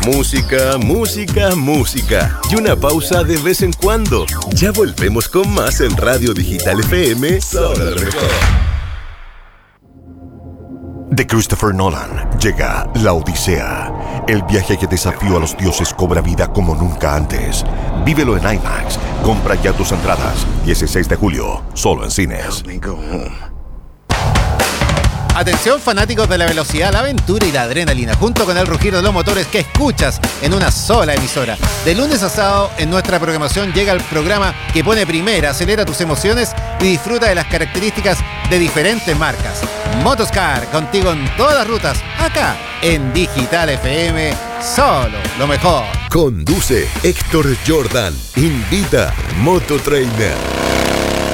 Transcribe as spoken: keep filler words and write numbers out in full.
Música, música, música. Y una pausa de vez en cuando. Ya volvemos con más en Radio Digital F M. Solo lo mejor. De Christopher Nolan llega La Odisea. El viaje que desafió a los dioses cobra vida como nunca antes. Vívelo en IMAX. Compra ya tus entradas. dieciséis de julio, solo en cines. Atención fanáticos de la velocidad, la aventura y la adrenalina, junto con el rugir de los motores que escuchas en una sola emisora. De lunes a sábado en nuestra programación llega el programa que pone primera, acelera tus emociones y disfruta de las características de diferentes marcas. Motoscar, contigo en todas las rutas, acá en Digital F M, solo lo mejor. Conduce Héctor Jordan. Invita Mototrainer.